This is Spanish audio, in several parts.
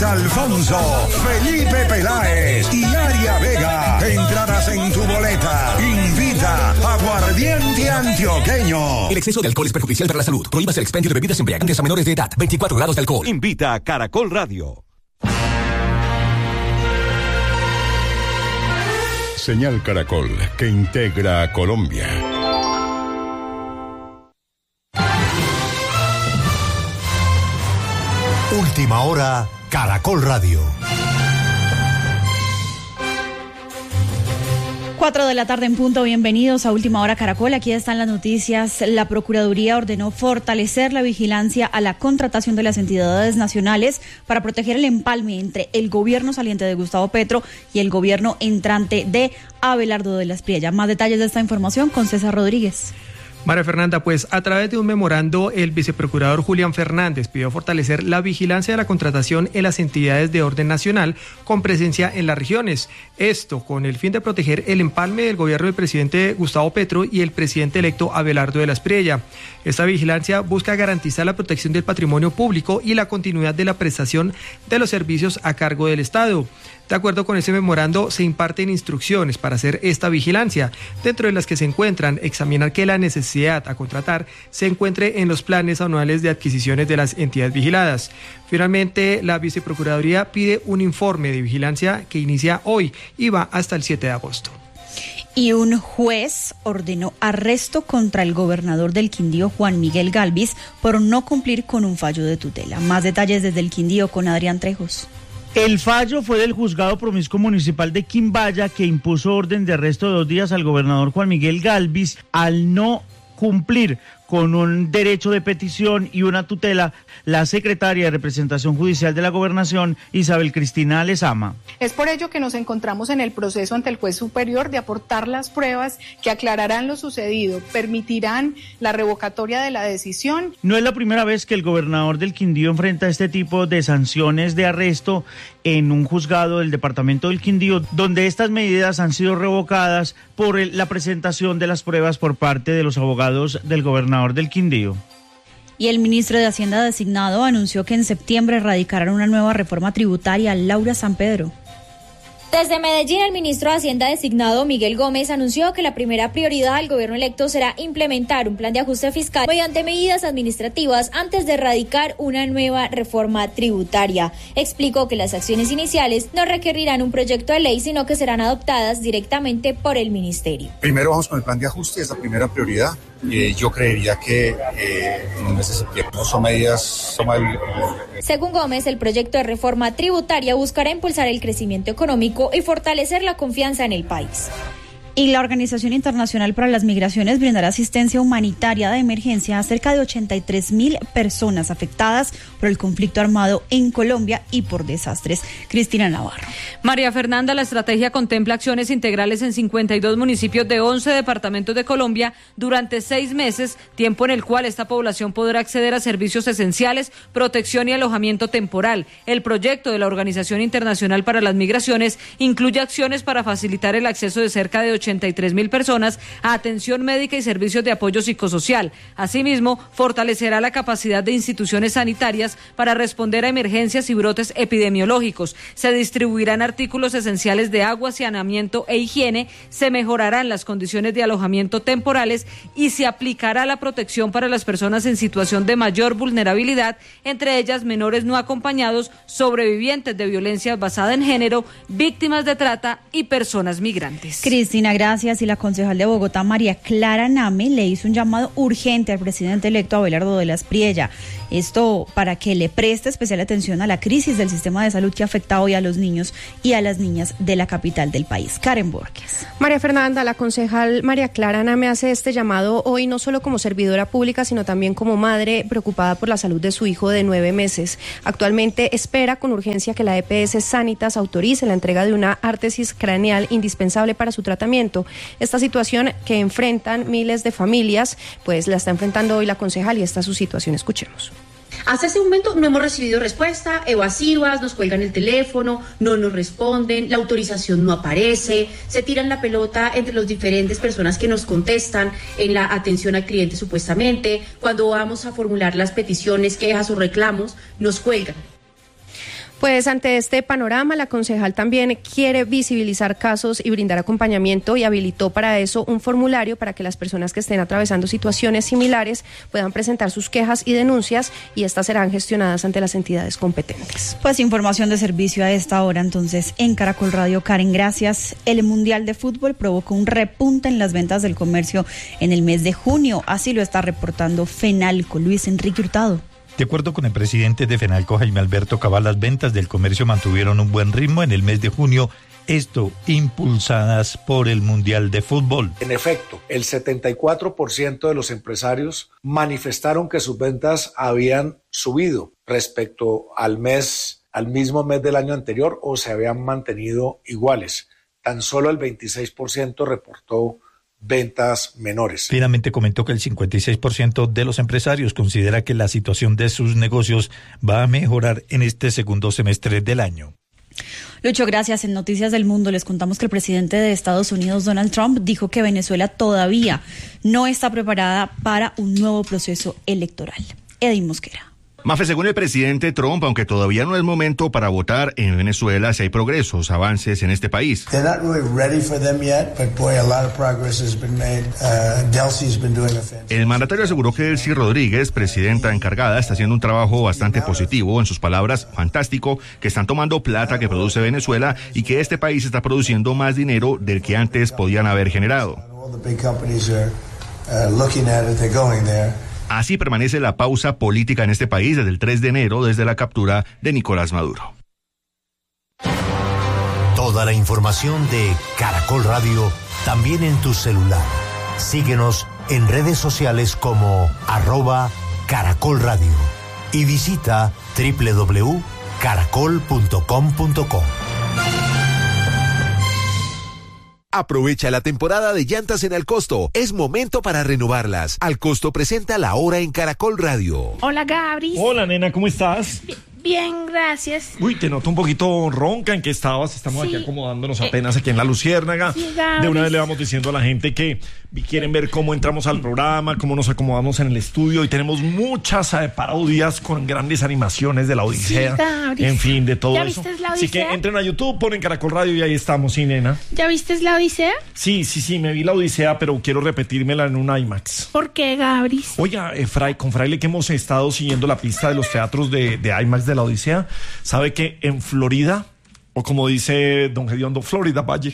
Alfonso, Felipe Peláez y Aria Vega. Entradas en tu boleta. Invita Aguardiente Antioqueño. El exceso de alcohol es perjudicial para la salud. Prohíbas el expendio de bebidas embriagantes a menores de edad. 24 grados de alcohol. Invita a Caracol Radio. Señal Caracol, que integra a Colombia. Última hora, Caracol Radio. 4 de la tarde en punto, bienvenidos a Última Hora Caracol, aquí están las noticias. La Procuraduría ordenó fortalecer la vigilancia a la contratación de las entidades nacionales para proteger el empalme entre el gobierno saliente de Gustavo Petro y el gobierno entrante de Abelardo de la Espriella. Más detalles de esta información con César Rodríguez. María Fernanda, pues a través de un memorando, el viceprocurador Julián Fernández pidió fortalecer la vigilancia de la contratación en las entidades de orden nacional con presencia en las regiones. Esto con el fin de proteger el empalme del gobierno del presidente Gustavo Petro y el presidente electo Abelardo de la Espriella. Esta vigilancia busca garantizar la protección del patrimonio público y la continuidad de la prestación de los servicios a cargo del Estado. De acuerdo con ese memorando, se imparten instrucciones para hacer esta vigilancia, dentro de las que se encuentran examinar que la necesidad a contratar se encuentre en los planes anuales de adquisiciones de las entidades vigiladas. Finalmente, la Viceprocuraduría pide un informe de vigilancia que inicia hoy y va hasta el 7 de agosto. Y un juez ordenó arresto contra el gobernador del Quindío, Juan Miguel Gálvez, por no cumplir con un fallo de tutela. Más detalles desde el Quindío con Adrián Trejos. El fallo fue del Juzgado Promiscuo Municipal de Quimbaya, que impuso orden de arresto de 2 días al gobernador Juan Miguel Gálvez al no cumplir con un derecho de petición y una tutela, la secretaria de Representación Judicial de la Gobernación, Isabel Cristina Lezama. Es por ello que nos encontramos en el proceso ante el juez superior de aportar las pruebas que aclararán lo sucedido, permitirán la revocatoria de la decisión. No es la primera vez que el gobernador del Quindío enfrenta este tipo de sanciones de arresto en un juzgado del departamento del Quindío, donde estas medidas han sido revocadas por la presentación de las pruebas por parte de los abogados del gobernador del Quindío. Y el ministro de Hacienda designado anunció que en septiembre radicarán una nueva reforma tributaria. Laura San Pedro. Desde Medellín, el ministro de Hacienda designado Miguel Gómez anunció que la primera prioridad del gobierno electo será implementar un plan de ajuste fiscal mediante medidas administrativas antes de radicar una nueva reforma tributaria. Explicó que las acciones iniciales no requerirán un proyecto de ley, sino que serán adoptadas directamente por el ministerio. Primero vamos con el plan de ajuste, es la primera prioridad. Yo creería que en un mes de septiembre son medidas. Según Gómez, el proyecto de reforma tributaria buscará impulsar el crecimiento económico y fortalecer la confianza en el país. Y la Organización Internacional para las Migraciones brindará asistencia humanitaria de emergencia a cerca de 83,000 personas afectadas por el conflicto armado en Colombia y por desastres. Cristina Navarro. María Fernanda, la estrategia contempla acciones integrales en 52 municipios de 11 departamentos de Colombia durante 6 meses, tiempo en el cual esta población podrá acceder a servicios esenciales, protección y alojamiento temporal. El proyecto de la Organización Internacional para las Migraciones incluye acciones para facilitar el acceso de cerca de 83,000 personas a atención médica y servicios de apoyo psicosocial. Asimismo, fortalecerá la capacidad de instituciones sanitarias para responder a emergencias y brotes epidemiológicos. Se distribuirán artículos esenciales de agua, saneamiento e higiene, se mejorarán las condiciones de alojamiento temporales y se aplicará la protección para las personas en situación de mayor vulnerabilidad, entre ellas menores no acompañados, sobrevivientes de violencia basada en género, víctimas de trata y personas migrantes. Cristina, gracias. Y la concejal de Bogotá, María Clara Name, le hizo un llamado urgente al presidente electo Abelardo de la Espriella. Esto para que le preste especial atención a la crisis del sistema de salud que afecta hoy a los niños y a las niñas de la capital del país. Karen Borges. María Fernanda, la concejal María Clara Name hace este llamado hoy no solo como servidora pública, sino también como madre preocupada por la salud de su hijo de 9 meses. Actualmente espera con urgencia que la EPS Sanitas autorice la entrega de una ártesis craneal indispensable para su tratamiento. Esta situación que enfrentan miles de familias, pues la está enfrentando hoy la concejal y esta es su situación. Escuchemos. Hasta este momento no hemos recibido respuesta, evasivas, nos cuelgan el teléfono, no nos responden, la autorización no aparece, se tiran la pelota entre las diferentes personas que nos contestan en la atención al cliente supuestamente. Cuando vamos a formular las peticiones, quejas o reclamos, nos cuelgan. Pues ante este panorama, la concejal también quiere visibilizar casos y brindar acompañamiento y habilitó para eso un formulario para que las personas que estén atravesando situaciones similares puedan presentar sus quejas y denuncias y estas serán gestionadas ante las entidades competentes. Pues información de servicio a esta hora entonces en Caracol Radio. Karen, gracias. El Mundial de Fútbol provocó un repunte en las ventas del comercio en el mes de junio, así lo está reportando Fenalco. Luis Enrique Hurtado. De acuerdo con el presidente de Fenalco, Jaime Alberto Cabal, las ventas del comercio mantuvieron un buen ritmo en el mes de junio, esto impulsadas por el Mundial de Fútbol. En efecto, el 74% de los empresarios manifestaron que sus ventas habían subido respecto al mismo mes del año anterior o se habían mantenido iguales. Tan solo el 26% reportó ventas menores. Finalmente comentó que el 56% de los empresarios considera que la situación de sus negocios va a mejorar en este segundo semestre del año. Lucho, gracias. En Noticias del Mundo les contamos que el presidente de Estados Unidos, Donald Trump, dijo que Venezuela todavía no está preparada para un nuevo proceso electoral. Edwin Mosquera. Mafe, según el presidente Trump, aunque todavía no es momento para votar en Venezuela, si hay progresos, avances en este país. El mandatario aseguró que Delcy Rodríguez, presidenta encargada, está haciendo un trabajo bastante positivo, en sus palabras, fantástico, que están tomando plata que produce Venezuela y que este país está produciendo más dinero del que antes podían haber generado. Así permanece la pausa política en este país desde el 3 de enero, desde la captura de Nicolás Maduro. Toda la información de Caracol Radio, también en tu celular. Síguenos en redes sociales como @Caracol Radio y visita www.caracol.com.co. Aprovecha la temporada de llantas en Alcosto. Es momento para renovarlas. Alcosto presenta La Hora en Caracol Radio. Hola, Gabris. Hola, nena, ¿cómo estás? Bien, gracias. Uy, te noto un poquito ronca. ¿En qué estabas? Estamos aquí acomodándonos apenas aquí en La Luciérnaga. Sí, Gabris. De una vez le vamos diciendo a la gente que quieren ver cómo entramos al programa, cómo nos acomodamos en el estudio. Y tenemos muchas parodias con grandes animaciones de la Odisea. Sí, Gabris. En fin, de todo ¿Ya eso. viste la Así Odisea? que entren a YouTube, ponen Caracol Radio y ahí estamos, sí, nena. ¿Ya viste la Odisea? Sí, me vi la Odisea, pero quiero repetírmela en un IMAX. ¿Por qué, Gabris? Oiga, con Fraile, que hemos estado siguiendo la pista de los teatros de IMAX de la Odisea, sabe que en Florida, o como dice don Gediondo, Florida Valle,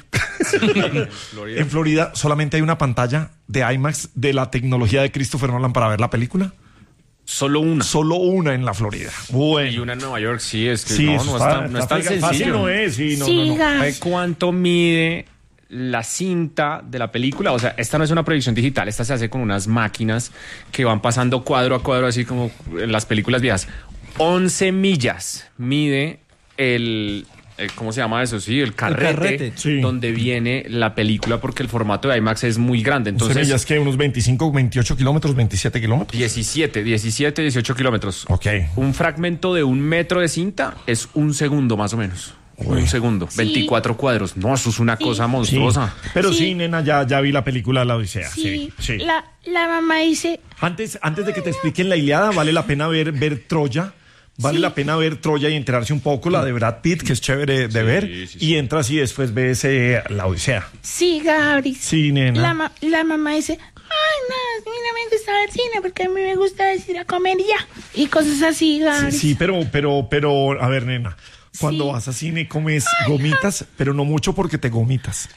en Florida solamente hay una pantalla de IMAX de la tecnología de Christopher Nolan para ver la película. Solo una en la Florida. Bueno. Y una en Nueva York, sí, es que sí, no es tan sencillo. Fácil no es, sí, no. ¿Sabe cuánto mide la cinta de la película? O sea, esta no es una proyección digital, esta se hace con unas máquinas que van pasando cuadro a cuadro, así como en las películas viejas. 11 millas mide el ¿cómo se llama eso? Sí, el carrete sí, donde viene la película, porque el formato de IMAX es muy grande. Entonces, ¿semillas qué? ¿Unos 25, 28 kilómetros, 27 kilómetros? 17, 18 kilómetros. Ok. Un fragmento de 1 metro de cinta es 1 segundo más o menos. Uy. 1 segundo, sí. 24 cuadros. No, eso es una cosa monstruosa. Sí. Pero sí, nena, ya vi la película de la Odisea. Sí. La mamá dice... Antes de que te expliquen la Ilíada, vale la pena ver Troya. Vale la pena ver Troya y enterarse un poco, la de Brad Pitt, que es chévere de ver. Sí. Y entras y después ves la Odisea. Sí, Gabri. Sí, nena. La mamá dice, ay, no, a mí no me gusta ver cine porque a mí me gusta ir a comer ya. Y cosas así, Gabri. Sí, pero, a ver, nena. Cuando vas a cine comes gomitas, pero no mucho porque te gomitas.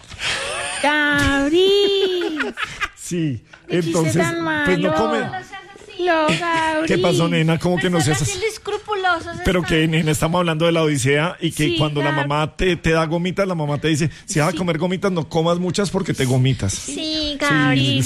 Gabri. Sí, entonces, pues no comes. ¿Qué pasó, nena? ¿Cómo que no seas así? Pero que, nena, estamos hablando de la Odisea y que cuando la mamá te da gomitas, la mamá te dice, si vas a comer gomitas, no comas muchas porque te gomitas. Sí, Gabri,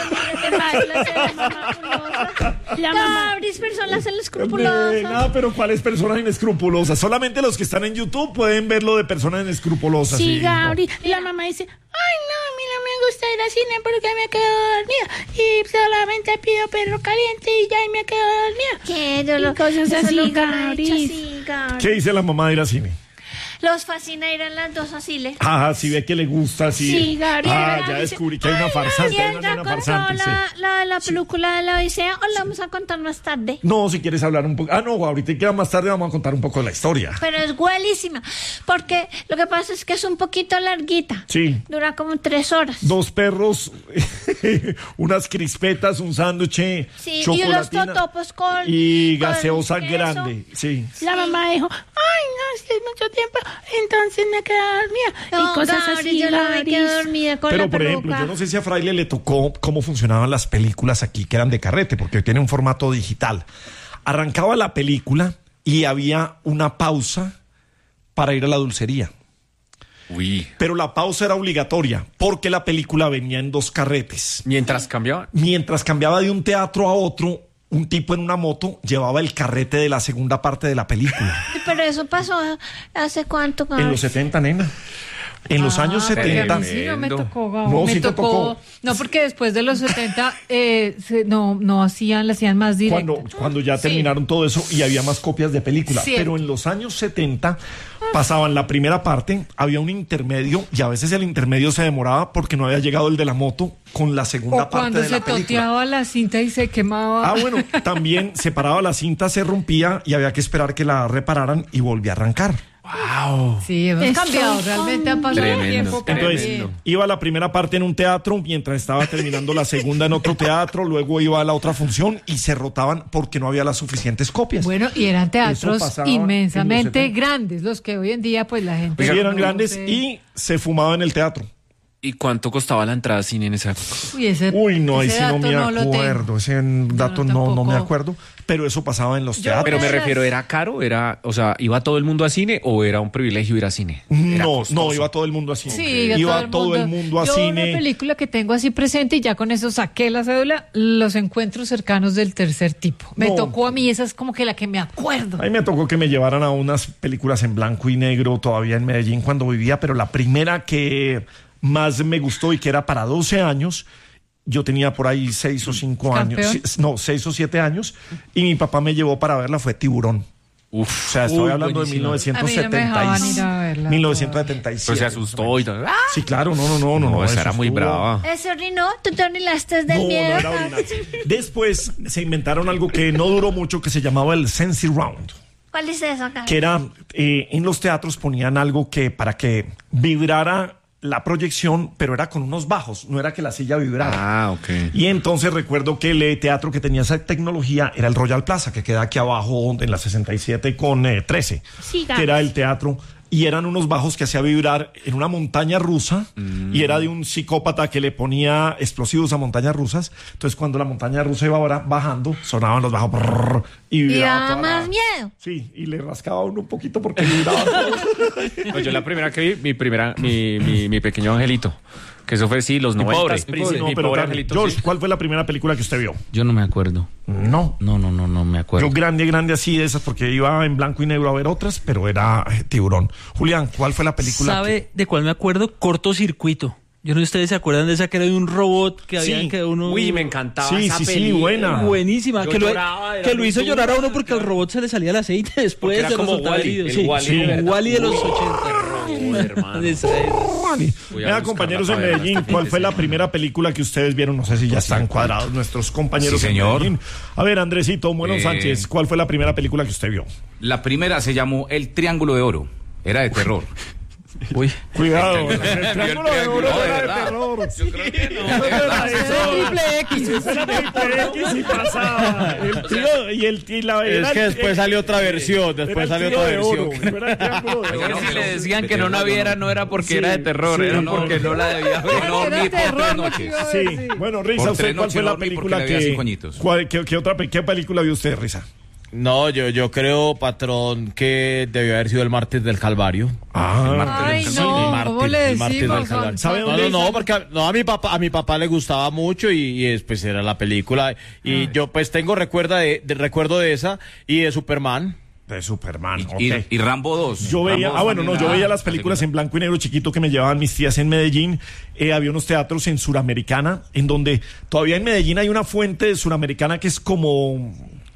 Gabri, personas inescrupulosas. Nada, pero ¿cuáles personas inescrupulosas? Solamente los que están en YouTube pueden ver lo de personas inescrupulosas. Sí, Gabri. La mamá dice, ay, no, a mí no me gusta ir al cine porque me quedo dormida y solamente pido perro caliente y ya me quedo dormida. ¿Qué? Y cosas así, Gabri. ¿Qué dice la mamá de ir al cine? Los fascina ir a las dos asiles. Ah, si ve que le gusta, sí. Sí, Gabriela. Ya descubrí que hay una farsante. ¿Y ella contó la película de la Odisea o la vamos a contar más tarde? No, si quieres hablar un poco. No, ahorita que más tarde vamos a contar un poco de la historia. Pero es buenísima, porque lo que pasa es que es un poquito larguita. Sí. Dura como 3 horas. 2 perros, unas crispetas, un sándwich, sí, y unos totopos con... Y gaseosa grande, sí. La mamá dijo, ay, no, es que es mucho tiempo, entonces me quedé dormida. No, y cosas así, yo no me quedé dormida con pero, la por ejemplo, yo no sé si a Fraile le tocó cómo funcionaban las películas aquí, que eran de carrete, porque tiene un formato digital. Arrancaba la película y había una pausa para ir a la dulcería. Uy. Pero la pausa era obligatoria porque la película venía en 2 carretes. ¿Mientras cambiaba? Mientras cambiaba de un teatro a otro, un tipo en una moto llevaba el carrete de la segunda parte de la película. Pero eso pasó ¿hace cuánto? En los 70, nena. En los años 70. A mí sí no me tocó, Gabo. No, me sí te tocó. No, porque después de los 70 no hacían más directo. Cuando ya terminaron todo eso y había más copias de película. Cierto. Pero en los años 70 pasaban la primera parte, había un intermedio y a veces el intermedio se demoraba porque no había llegado el de la moto con la segunda parte de la película. Cuando se toteaba la cinta y se quemaba. Bueno, también se paraba la cinta, se rompía y había que esperar que la repararan y volvía a arrancar. ¡Wow! Sí, hemos cambiado, realmente ha pasado el tiempo. Entonces, iba la primera parte en un teatro, mientras estaba terminando la segunda en otro teatro, luego iba a la otra función y se rotaban porque no había las suficientes copias. Bueno, y eran teatros inmensamente grandes, los que hoy en día pues la gente... Sí, eran grandes y se fumaba en el teatro. ¿Y cuánto costaba la entrada a cine en esa época? No, ahí sí no me acuerdo. Ese dato no me acuerdo. Pero eso pasaba en los teatros. Pero me refiero, ¿era caro? O sea, ¿iba todo el mundo a cine o era un privilegio ir a cine? No, iba todo el mundo a cine. Sí, iba todo el mundo a cine. Una película que tengo así presente y ya con eso saqué la cédula, Los encuentros cercanos del tercer tipo. Me tocó a mí, esa es como que la que me acuerdo. A mí me tocó que me llevaran a unas películas en blanco y negro todavía en Medellín cuando vivía, pero la primera que más me gustó y que era para 12 años, yo tenía por ahí 6 o 5 años, 6 o 7 años, y mi papá me llevó para verla, fue Tiburón. O sea, estoy hablando de 1976. Pues se asustó y todo. Sí, claro, no. Esa era muy brava. ¿Eso orinó? ¿Tú te orilaste del miedo? No era orinar. Después se inventaron algo que no duró mucho, que se llamaba el Sensi Round. ¿Cuál es eso acá? Que era, en los teatros ponían algo que para que vibrara la proyección, pero era con unos bajos, no era que la silla vibrara. Ok. Y entonces recuerdo que el teatro que tenía esa tecnología era el Royal Plaza, que queda aquí abajo en la 67 con 13, que era el teatro. Y eran unos bajos que hacía vibrar en una montaña rusa y era de un psicópata que le ponía explosivos a montañas rusas. Entonces cuando la montaña rusa iba bajando, sonaban los bajos y vibraba. Y daba más miedo. Sí, y le rascaba uno un poquito porque vibraba todo. No, yo la primera que vi, mi pequeño angelito. Que eso fue, los 90. George, ¿cuál fue la primera película que usted vio? Yo no me acuerdo. No me acuerdo. Yo grande así de esas, porque iba en blanco y negro a ver otras, pero era Tiburón. Julián, ¿cuál fue la película? ¿Sabe de cuál me acuerdo? Cortocircuito. Yo no sé si ustedes se acuerdan de esa que era de un robot que había que uno... Uy, me encantaba esa película. Sí, buena. Buenísima. Que lo hizo llorar a uno porque al robot se le salía el aceite después. Era como Wally. Wally de los 80. Mira, compañeros en Medellín, ¿cuál fue la primera película que ustedes vieron? No sé si ya están cuadrados nuestros compañeros en Medellín. A ver, Andresito Bueno Sánchez, ¿cuál fue la primera película que usted vio? La primera se llamó El Triángulo de Oro. Era de terror. Uy, cuidado, el Triángulo de Oro era de terror. Yo creo que no. Triple X. Era Triple X y pasaba. El tío y la es que después salió otra versión. Si le decían que no la viera, no era porque era de terror, era porque no la debía ver. No dormí por 3 noches. Sí, bueno, Risa, ¿usted cuál fue la película que... ¿Qué película vio usted, Risa? No, yo creo, patrón, que debió haber sido el Mártir del Calvario. El Mártir del Calvario. No, porque a mi papá le gustaba mucho y después era la película. Y yo pues tengo recuerdo de esa y de Superman. Y Rambo 2. Yo veía, yo veía las películas en blanco y negro chiquito que me llevaban mis tías en Medellín. Había unos teatros en Suramericana, en donde todavía en Medellín hay una fuente de Suramericana que es como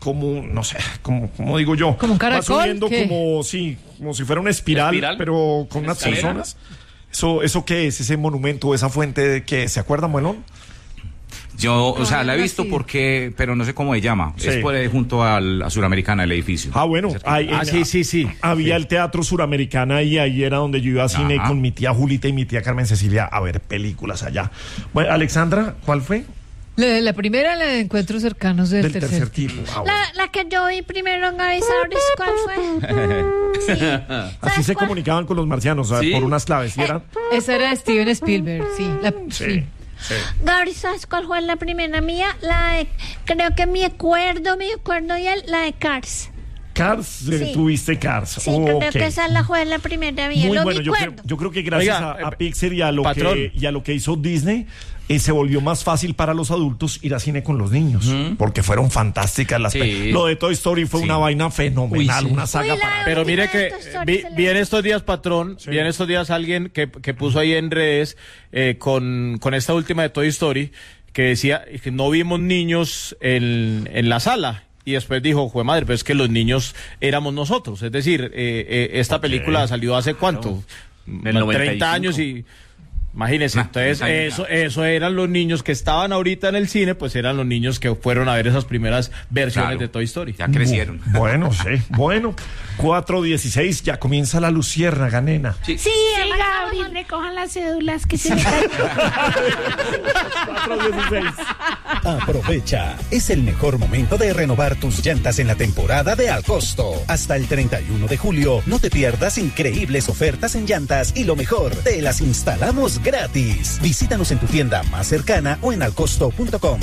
como, no sé, como digo yo. ¿Como un caracol? Va subiendo ¿Qué? como si fuera una espiral, pero con unas ¿Escalera? personas. ¿Eso qué es? ¿Ese monumento, esa fuente que se acuerda, Muelón? Yo, o sea, la he visto porque, pero no sé cómo se llama. Sí. Es por ahí junto a Suramericana, el edificio. Ah, bueno. Sí. Había el Teatro Suramericana y ahí era donde yo iba a cine con mi tía Julita y mi tía Carmen Cecilia a ver películas allá. Bueno, Alexandra, ¿cuál fue? La primera, la de encuentros cercanos del tercer tipo. Ah, bueno. La que yo vi primero en Gaby Sauris, ¿cuál fue? Así se comunicaban con los marcianos, o sea, por unas claves. ¿Sí eran? Esa era de Steven Spielberg, sí. Sí. Gaby, ¿sabes cuál fue la primera mía? La de, creo que me acuerdo y él, la de Cars. Cars, Sí. tuviste Cars. Sí, creo que esa fue la primera mía. Muy Lo bueno, me yo acuerdo. creo que gracias a Pixar y a lo que hizo Disney, se volvió más fácil para los adultos ir a cine con los niños, porque fueron fantásticas las películas. Lo de Toy Story fue una vaina fenomenal, una saga para... Pero mire que vi en estos días, patrón, vi en estos días alguien que puso ahí en redes con esta última de Toy Story, que decía que no vimos niños en la sala. Y después dijo, jue madre, pero es que los niños éramos nosotros. Es decir, esta película salió hace ¿cuánto? En el 30 años y... Imagínense, entonces eso eran los niños que estaban ahorita en el cine, pues eran los niños que fueron a ver esas primeras versiones de Toy Story. Ya crecieron. Bueno, sí. Bueno, 4:16, ya comienza la luciérnaga, nena. Sí, Gabriel, recojan las cédulas que se me caen. 4:16. Aprovecha, es el mejor momento de renovar tus llantas en la temporada de Al Costo. Hasta el 31 de julio, no te pierdas increíbles ofertas en llantas y lo mejor, te las instalamos gratis. Visítanos en tu tienda más cercana o en alcosto.com.